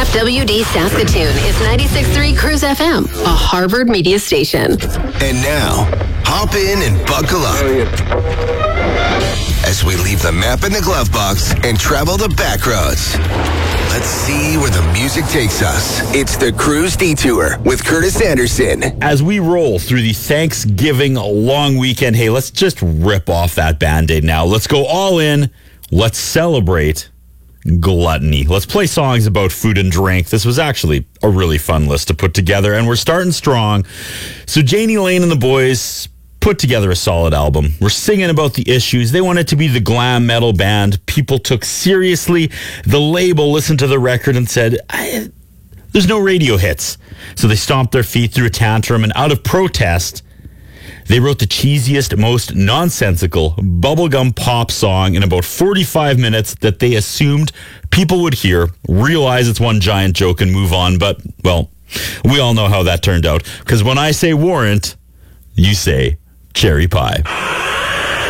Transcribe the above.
CFWD Saskatoon is 96.3 Cruise FM, a Harvard media station. And now, hop in and buckle up as we leave the map in the glove box and travel the back roads. Let's see where the music takes us. It's the Cruise Detour with Curtis Anderson. As we roll through the Thanksgiving long weekend, hey, let's just rip off that Band-Aid now. Let's go all in. Let's celebrate gluttony. Let's play songs about food and drink. This was actually a really fun list to put together, and we're starting strong. So Janie Lane and the boys put together a solid album. We're singing about the issues. They wanted to be the glam metal band people took seriously. The label listened to the record and said, there's no radio hits. So they stomped their feet, threw a tantrum, and out of protest, they wrote the cheesiest, most nonsensical bubblegum pop song in about 45 minutes that they assumed people would hear, realize it's one giant joke, and move on. But, well, we all know how that turned out. Because when I say warrant, you say cherry pie.